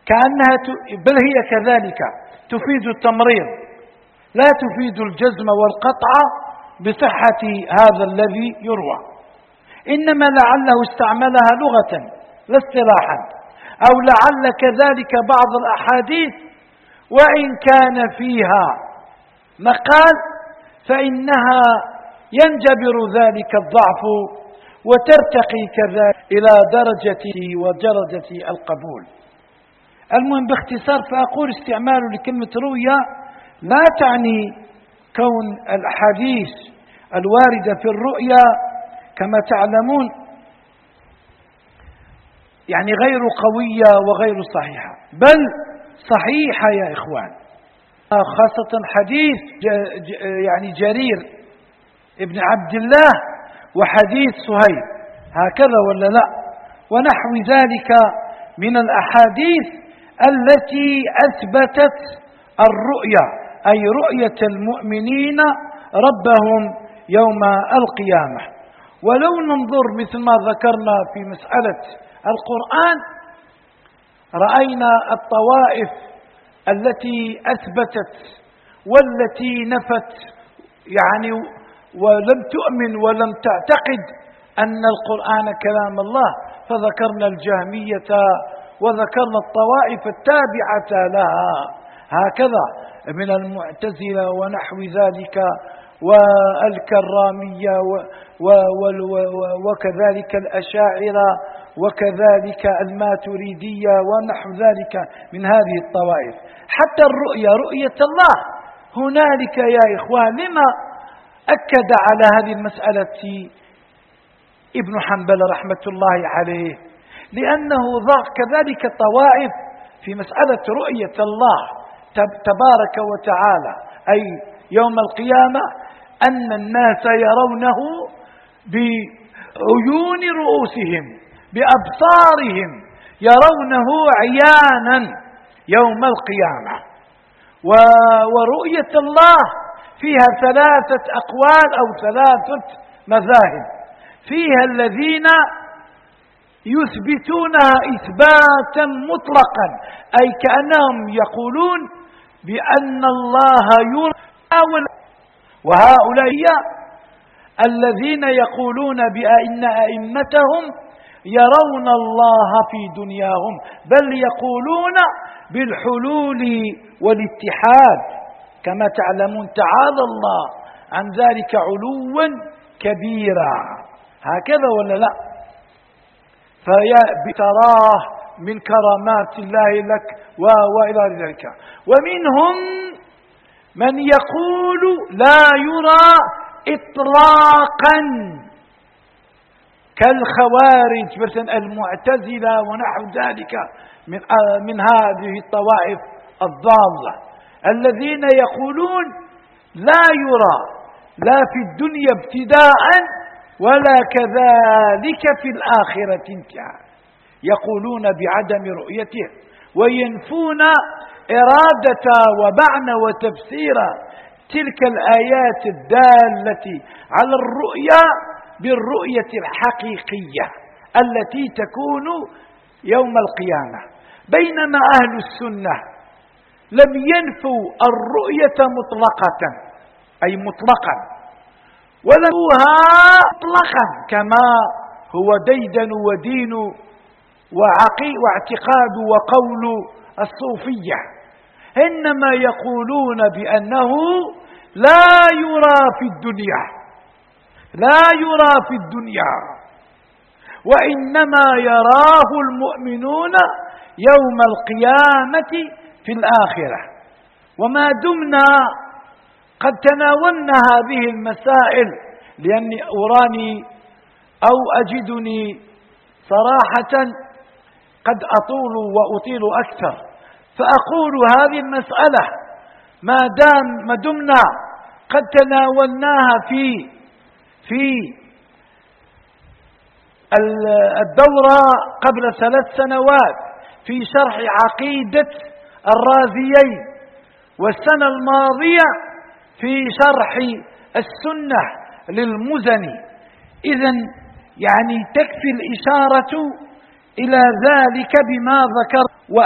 كأنها بل هي كذلك تفيد التمريض، لا تفيد الجزم والقطع بصحة هذا الذي يروى، إنما لعله استعملها لغة لا اصطلاحا، أو لعل كذلك بعض الأحاديث وإن كان فيها مقال فإنها ينجبر ذلك الضعف وترتقي كذلك إلى ودرجة القبول. المهم باختصار فأقول استعمال لكلمة رؤيا لا تعني كون الأحاديث الواردة في الرؤيا كما تعلمون يعني غير قوية وغير صحيحة، بل صحيحة يا إخوان، خاصة حديث يعني جرير ابن عبد الله وحديث صهيب، هكذا ولا لا؟ ونحو ذلك من الأحاديث التي أثبتت الرؤيا، أي رؤية المؤمنين ربهم يوم القيامة. ولو ننظر مثل ما ذكرنا في مسألة القرآن رأينا الطوائف التي أثبتت والتي نفت يعني ولم تؤمن ولم تعتقد أن القرآن كلام الله، فذكرنا الجهمية وذكرنا الطوائف التابعة لها هكذا من المعتزلة ونحو ذلك والكرامية وكذلك الأشاعرة وكذلك الماتريدية ونحو ذلك من هذه الطوائف. حتى الرؤية رؤية الله هنالك يا إخوان، لما أكد على هذه المسألة ابن حنبل رحمة الله عليه؟ لأنه ضع كذلك طوائف في مسألة رؤية الله تبارك وتعالى، أي يوم القيامة أن الناس يرونه بعيون رؤوسهم بأبصارهم، يرونه عيانا يوم القيامة. ورؤية الله فيها ثلاثة أقوال أو ثلاثة مذاهب، فيها الذين يثبتونها إثباتا مطلقا، أي كأنهم يقولون بأن الله يرى، وهؤلاء الذين يقولون بأن أئمتهم يرون الله في دنياهم، بل يقولون بالحلول والاتحاد كما تعلمون، تعالى الله عن ذلك علوا كبيرا، هكذا ولا لا؟ فبتراه من كرامات الله لك وإلى ذلك. ومنهم من يقول لا يرى إطلاقا كالخوارج مثلا المعتزلة ونحو ذلك من هذه الطوائف الضالة، الذين يقولون لا يرى لا في الدنيا ابتداء ولا كذلك في الآخرة انتهاء، يقولون بعدم رؤيته وينفون إرادة ومعنى وتفسير تلك الآيات الدالة على الرؤيا بالرؤية الحقيقية التي تكون يوم القيامة. بينما أهل السنة لم ينفوا الرؤية مطلقة، أي مطلقا، ولنفوها مطلقا كما هو ديدن ودين واعتقاد وقول الصوفية، إنما يقولون بأنه لا يرى في الدنيا، لا يرى في الدنيا، وإنما يراه المؤمنون يوم القيامة في الآخرة. وما دمنا قد تناولنا هذه المسائل، لأني أراني أو أجدني صراحة قد أطول وأطيل أكثر، فأقول هذه المسألة ما دمنا قد تناولناها في الدورة قبل 3 سنوات في شرح عقيدة الرازيين، والسنة الماضية في شرح السنة للمزني، إذن يعني تكفي الإشارة إلى ذلك بما ذكر.